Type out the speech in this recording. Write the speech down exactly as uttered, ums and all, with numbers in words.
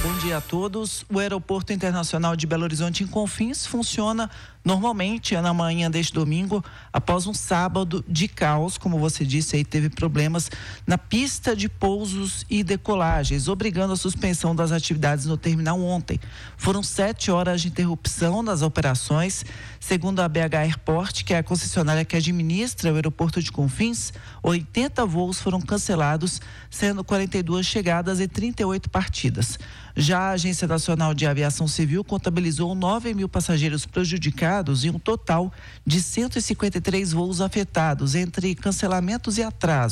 Bom dia a todos. O Aeroporto Internacional de Belo Horizonte em Confins funciona normalmente na manhã deste domingo, após um sábado de caos, como você disse, aí teve problemas na pista de pousos e decolagens, obrigando a suspensão das atividades no terminal ontem. Foram sete horas de interrupção das operações. Segundo a B H Airport, que é a concessionária que administra o aeroporto de Confins, oitenta voos foram cancelados, sendo quarenta e duas chegadas e trinta e oito partidas. Já a Agência Nacional de Aviação Civil contabilizou nove mil passageiros prejudicados e um total de cento e cinquenta e três voos afetados entre cancelamentos e atrasos.